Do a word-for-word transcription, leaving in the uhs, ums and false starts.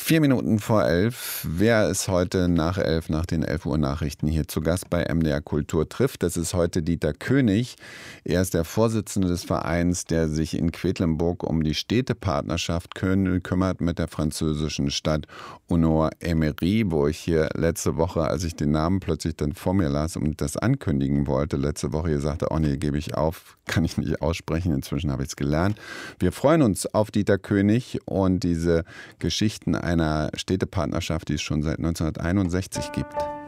Vier Minuten vor elf. Wer ist heute nach elf, nach den elf Uhr Nachrichten hier zu Gast bei M D R Kultur trifft? Das ist heute Dieter König. Er ist der Vorsitzende des Vereins, der sich in Quedlinburg um die Städtepartnerschaft kümmert mit der französischen Stadt Onnoy-Emery, wo ich hier letzte Woche, als ich den Namen plötzlich dann vor mir las und das ankündigen wollte, letzte Woche hier sagte, oh nee, gebe ich auf, kann ich nicht aussprechen. Inzwischen habe ich es gelernt. Wir freuen uns auf Dieter König und diese Geschichten einer Städtepartnerschaft, die es schon seit neunzehnhunderteinundsechzig gibt.